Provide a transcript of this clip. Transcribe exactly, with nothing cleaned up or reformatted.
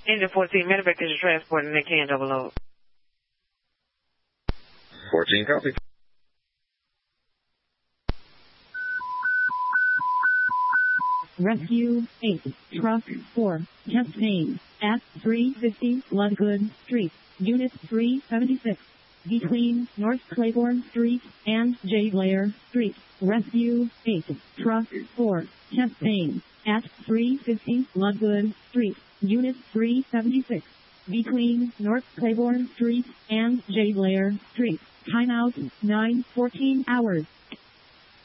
Engine fourteen, medevac is transport and they can't double load. fourteen, copy. Rescue eight, Truck four, chest pain, at three fifty Ludgood Street, Unit three seventy-six, between North Claiborne Street and J. Blair Street. Rescue eight, Truck four, chest pain, at three fifty Ludgood Street, Unit three seventy-six, between North Claiborne Street and J. Blair Street. Timeout nine fourteen hours.